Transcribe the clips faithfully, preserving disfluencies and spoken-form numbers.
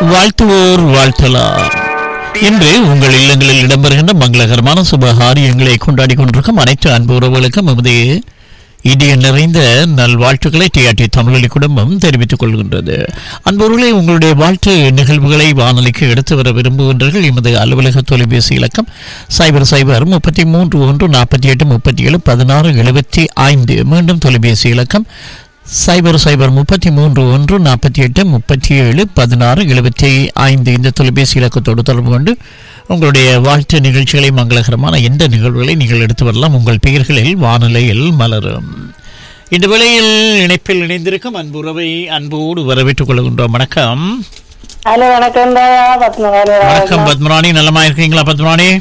வாழ்த்துவோர் வாழ்த்தலாம். இன்று உங்கள் இல்லங்களில் இடம்பெறுகின்ற மங்களகரமான சுபகாரியங்களை கொண்டாடி கொண்டிருக்கும் அனைத்து அன்பு உறவுகளுக்கும் எமது இடிய நிறைந்த நல்வாழ்த்துக்களை டிஆர்டி தமிழொலி குடும்பம் தெரிவித்துக் கொள்கின்றது. அன்புறவுகளை, உங்களுடைய வாழ்த்து நிகழ்வுகளை வானொலிக்கு எடுத்து வர விரும்புகின்றீர்கள். எமது அலுவலக தொலைபேசி இலக்கம் சைபர் சைபர் முப்பத்தி மூன்று ஒன்று நாற்பத்தி எட்டு முப்பத்தி ஏழு பதினாறு எழுபத்தி ஐந்து. மீண்டும் தொலைபேசி இலக்கம் சைபர் சைபர் முப்பத்தி மூன்று ஒன்று நாற்பத்தி எட்டு முப்பத்தி ஏழு பதினாறு எழுபத்தி ஐந்து. இந்த தொலைபேசி இலக்கத்தோடு தொடர்பு கொண்டு உங்களுடைய வாழ்த்து நிகழ்ச்சிகளை, மங்களகரமான எந்த நிகழ்வுகளை நீங்கள் எடுத்து வரலாம். உங்கள் பெயர்களில் வானிலையில் மலரும். இந்த வேளையில் இணைப்பில் இணைந்திருக்கும் அன்புறவை அன்போடு வரவேற்றுக் கொள்கின்றோம். வணக்கம். ஹலோ, வணக்கம். வணக்கம் பத்மராணி, நலமா இருக்கீங்களா பத்மராணி?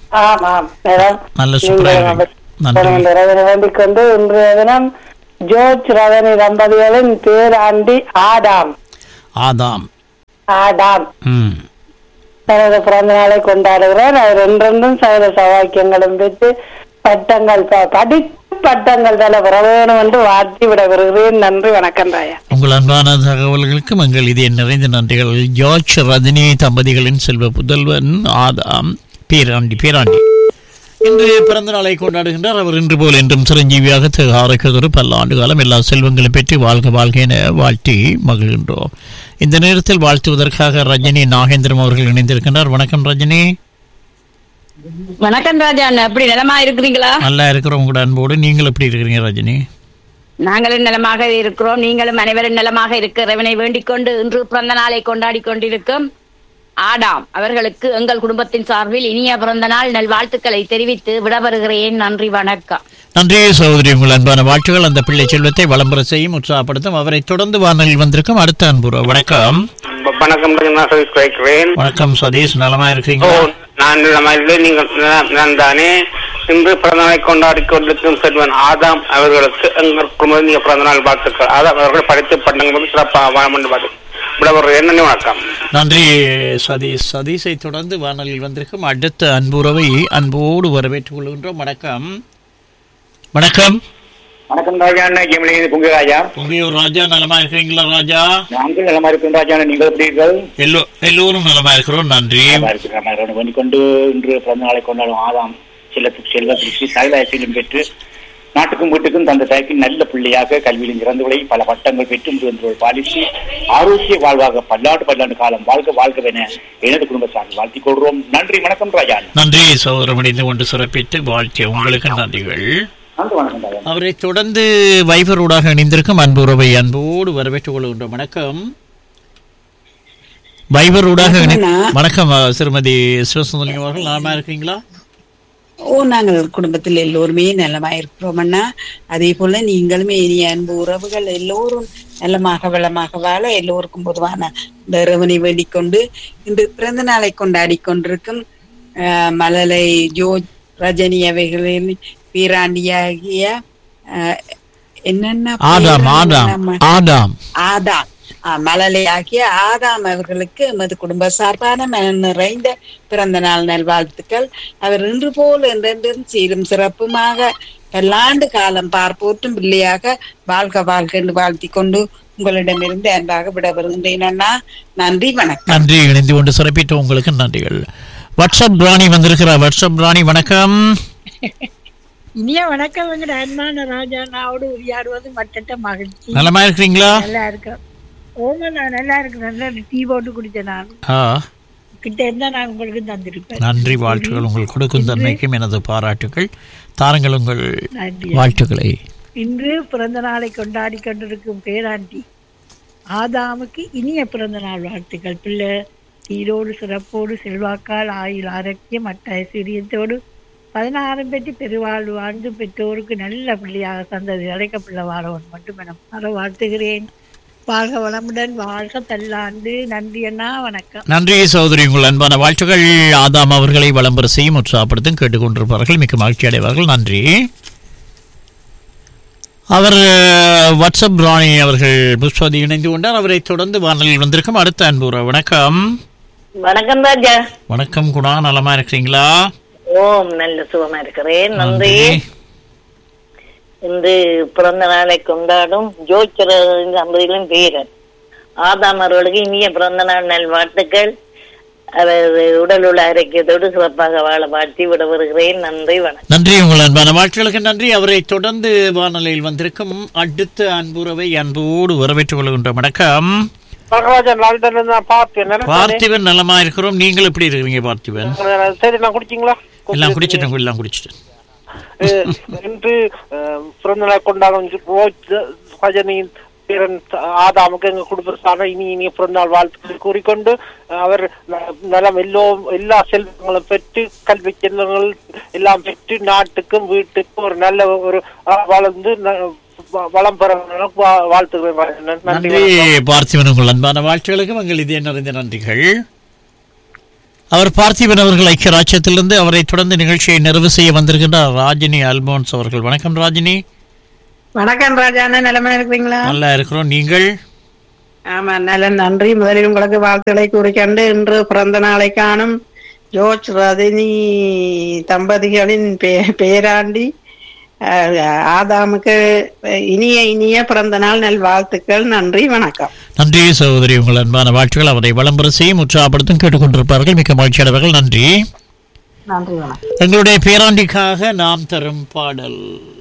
நல்ல சூப்பராக வேண்டிக் கொண்டு இன்றைய தினம் ஜோர்ஜ் ரதனி தம்பதிகளின் பேராண்டி ஆடாம் ஆதாம் ஆடாம் ம் தனது பிறந்த நாளை கொண்டாடுகிறார். அவர் என்றென்றும் சகல சவாக்கியங்களும் பெற்று பட்டங்கள் படிப்பு பட்டங்கள் தலை பெற வேணும் என்று வாழ்த்தி விட வருகிறேன். நன்றி, வணக்கம் ராயா. உங்கள் அன்பான தகவல்களுக்கு மங்கள் இதய நிறைந்த நன்றிகள். ஜார்ஜ் ரஜினி தம்பதிகளின் செல்வ புதல்வன் ஆதாம் பேராண்டி பேராண்டி இன்று பிறந்த நாளை கொண்டாடுகின்றார். அவர் இன்று போல் என்றும் சிரஞ்சீவியாக ஆரோக்கியத்தோடு பல ஆண்டு காலம் எல்லா செல்வங்களும் பெற்று வாழ்க வாழ்க என வாழ்த்தி மகிழ்கின்றோம். இந்த நேரத்தில் வாழ்த்துவதற்காக ரஜினி நாகேந்திரம் அவர்கள் இணைந்திருக்கின்றார். வணக்கம் ரஜினி. வணக்கம் ராஜா, எப்படி நலமா இருக்கிறீங்களா? நல்லா இருக்கிறோம் உங்களோட அன்போடு. நீங்கள் எப்படி இருக்கிறீங்க ரஜினி? நாங்களும் நலமாக இருக்கிறோம். நீங்களும் அனைவரும் நலமாக இருக்கிறவனை வேண்டிக் கொண்டு இன்று பிறந்த நாளை கொண்டாடி கொண்டிருக்கும் ஆடாம் அவர்களுக்கு எங்கள் குடும்பத்தின் சார்பில் இனிய பிறந்த நாள் நல் வாழ்த்துக்களை தெரிவித்து விடவருகிறேன். நன்றி, வணக்கம். நன்றி சகோதரி, உங்கள் அன்பான வாழ்த்துக்கள் அந்த பிள்ளை செல்வத்தை வளம்பர செய்யும், உற்சாகப்படுத்தும். அவரை தொடர்ந்து வானொலியில் வந்திருக்கும் அடுத்த அன்புற. வணக்கம். வணக்கம். வணக்கம் சதீஷ், நலமா இருக்கீங்க? நான் நீங்கள் தானே. இன்று பிறந்த நாளை கொண்டாடி கொண்டிருக்கும் செல்வன் ஆதாம் அவர்களுக்கு எங்கள் குடும்பத்தின் பிறந்த நாள் வாழ்த்துக்கள். ஆதாம் அவர்கள் படித்து பட்டங்கள் சிறப்பாக வாழ்த்து வணக்கம். நன்றி சதீஷ். சதீஷை தொடர்ந்து வானொலியில் வந்திருக்கும் அடுத்த அன்புறவை அன்போடு வரவேற்றுக் கொள்கின்றோம். வணக்கம். வணக்கம். வணக்கம் ராஜா. பொங்கல் ராஜா. பொங்கியூர் ராஜா, நலமா இருக்கிறீங்களா ராஜா? நாங்கள் நலமா இருக்கிறோம் ராஜா. நீங்கள் எப்படி இருக்கீர்கள்? எல்லோ எல்லோரும் நலமா இருக்கிறோம். நன்றி. கொண்டு இன்று பிறந்த நாளை கொண்டாடும் ஆதாம் செல்லத்துக்கு செல்வத்திற்கு சகலாசிலும் பெற்று நாட்டுக்கும் வீட்டுக்கும் தந்த தாய்க்கு நல்ல பிள்ளையாக கல்வியிலும் சிறந்தவளை பல பட்டங்கள் பெற்று என்று பாலித்து ஆரோக்கிய வாழ்வாக பல்லாண்டு பல்லாண்டு காலம் வாழ்க வாழ்கவென எனது குடும்ப சார்பில் வாழ்த்திக் கொள்கிறோம். நன்றி, வணக்கம் ராஜா. நன்றி சகோதரம். இணைந்து கொண்டு சிறப்பித்து வாழ்த்திய உங்களுக்கு நன்றிகள். அவரை தொடர்ந்து வைபரோடாக இணைந்திருக்கும் அன்பு உறவை அன்போடு வரவேற்றுக் கொள்கின்றோம். வணக்கம். வைபரோடாக வணக்கம் திருமதி சிவசுந்தரம் அவர்கள், நலமா இருக்கீங்களா? ஓ, நாங்கள் குடும்பத்தில் எல்லோருமே நலமா இருக்கிறோம் அண்ணா. அதே போல நீங்களுமே இனிய அன்பு உறவுகள் எல்லோரும் நலமாக வளமாக வாழ எல்லோருக்கும் பொதுவான இந்த இறைவனை வேண்டிக் கொண்டு இன்று பிறந்த நாளை கொண்டாடி கொண்டிருக்கும் அஹ் மலலை ஜோர்ஜ் ரஜினி அவைகளின் பேராண்டியாகிய என்னென்ன ஆதாம் ஆதாம் ஆதாம் மலலை ஆகிய ஆதாம் அவர்களுக்கு எமது குடும்ப சார்பான மன நிறைந்த பிறந்த நாள் நல்வாழ்த்துக்கள். அவர் இன்று போல் என்றென்றும் சீரும் சிறப்புமாக பல்லாண்டு காலம் பார்ப்போற்றும் பிள்ளையாக வாழ்க வாழ்க என்று வாழ்த்தி கொண்டு உங்களிடமிருந்து அன்பாக விட வருகின்றேன் அண்ணா. நன்றி, வணக்கம். நன்றி. இணைந்து கொண்டு சிறப்பித்த உங்களுக்கு நன்றிகள். வாட்ஸ்அப் ராணி வந்திருக்கிறார். வாட்ஸ்அப் ராணி, வணக்கம். இனிய வணக்கம். எங்க அன்பான ராஜா, நாவோடு உரையாடுவது மட்டற்ற மகிழ்ச்சி. நலமா இருக்கிறீங்களா? நல்லா இருக்கேன். ஓங்க, நான் நல்லா இருக்கிறேன். நல்லா டீ போட்டு குடிச்சேன். நான் கிட்ட இருந்தா நான் உங்களுக்கு தந்திருப்பேன். நன்றி, வாழ்த்துக்கள். உங்களுக்கு கொடுக்கும் தன்மைக்கும் எனது பாராட்டுகள். தாருங்கள் உங்கள் வாழ்த்துக்களை. இன்று பிறந்த நாளை கொண்டாடி கொண்டிருக்கும் பேராண்டி ஆதாமுக்கு இனிய பிறந்த நாள் வாழ்த்துக்கள். பிள்ளை சீரோடு சிறப்போடு செல்வாக்கால் ஆயுள் ஆரோக்கியம் மற்ற ஐஸ்வர்யத்தோடு பதினாறும் பெற்று பெருவாழ்வு வாழ்ந்து பெற்றோருக்கு நல்ல பிள்ளையாக சந்ததி அழைக்க பிள்ளை வாழவன் மட்டும் என மற வாழ்த்துகிறேன். வாழ்க வளமுடன், வாழ்க தல்லாண்டு. நன்றி அண்ணா, வணக்கம். நன்றி சகோதரி, உங்கள் அன்பான வாழ்த்துக்கள். ஆதாம் அவர்களை வளம்பர செய்யும், உற்சாகப்படுத்தும் கேட்டுக்கொண்டிருப்பார்கள். மிக்க மகிழ்ச்சி அடைவார்கள். நன்றி. அவர் வாட்ஸ்அப் ராணி அவர்கள் புஷ்பதி இணைந்து கொண்டார். அவரை தொடர்ந்து வானொலியில் வந்திருக்கும் அடுத்த அன்பு. வணக்கம். வணக்கம் ராஜா. வணக்கம் குணா, நலமா இருக்கிறீங்களா? ஓம், நல்ல சுகமா இருக்கிறேன். நன்றி. இன்று பிறந்த நாளை கொண்டாடும் ஜோர்ஜ் தம்பதிகளின் பேரன் ஆதாம் அவர்களுக்கு இனிய பிறந்த நாள் நல்வாழ்த்துக்கள். அவர் உடல் உள்ள ஆரோக்கியத்தோடு சிறப்பாக வாழ வாழ்த்தி விட வருகிறேன். நன்றி, வணக்கம். நன்றி, உங்கள் அன்பான வாழ்த்துக்களுக்கு நன்றி. அவரை தொடர்ந்து வானொலியில் வந்திருக்கும் அடுத்த அன்புறவை அன்போடு வரவேற்றுக் கொள்கின்ற வணக்கம். பார்த்திபன் நலமா இருக்கிறோம். நீங்கள் எப்படி இருக்கிறீங்க பார்த்திபன்? சரி, நான் குடிச்சீங்களா? எல்லாம் குடிச்சிட்டேன் எல்லாம் குடிச்சிட்டேன். இன்று பிறந்த நாள் கொண்டாடும் ரஜினியின் பேரன் ஆதாமுக்கு எங்க குடும்பத்தான இனி இனிய பிறந்தநாள் வாழ்த்துக்களை கூறிக்கொண்டு அவர் நலம் எல்லோ எல்லா செல்வங்களும் பெற்று கல்வி செல்வங்கள் எல்லாம் பெற்று நாட்டுக்கும் வீட்டுக்கும் ஒரு நல்ல ஒரு வளர்ந்து வளம் பெற வாழ்த்துக்கிறேன். நன்றி பார்த்திபன், உங்கள் அன்பான வாழ்த்துக்களுக்கு எங்கள் இதே நிறைந்த நன்றிகள். அவர் பார்த்திபன் அவர்கள் ஐக்கிய ராஜ்யத்திலிருந்து. அவரை தொடர்ந்து நிகழ்ச்சியை நிறைவு செய்ய வந்திருக்கின்றார் ராஜினி அல்போன்ஸ் அவர்கள். வணக்கம் ராஜினி. வணக்கம் ராஜாண்ணா, நிலைமை இருக்கிறீங்களா? நல்லா இருக்கிறோம். நீங்கள்? ஆமா, நல்ல நன்றி. முதலில் உங்களுக்கு வாழ்த்துக்களை கூறிக்கொண்டு இன்று பிறந்த நாளை காணும் ஜோர்ஜ் ரஜினி தம்பதிகளின் பேராண்டி ஆதாமுக்கு இனிய இனிய பிறந்த நாள் நல் வாழ்த்துக்கள். நன்றி, வணக்கம். நன்றி சகோதரி, உங்கள் அன்பான வாழ்த்துக்கள் அவரை விளம்பர செய்யும் உற்சாகப்படுத்தும் கேட்டுக்கொண்டிருப்பார்கள். மிக்க மகிழ்ச்சியானவர்கள். நன்றி, நன்றி, வணக்கம். எங்களுடைய பேராண்டிக்காக நாம் தரும் பாடல்.